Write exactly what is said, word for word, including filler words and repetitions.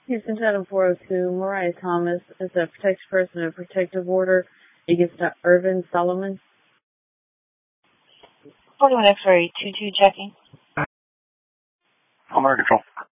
Houston Title four oh two, Mariah Thomas is a protected person in a protective order against Irvin Solomon. forty-one X-ray two two checking. Home Control.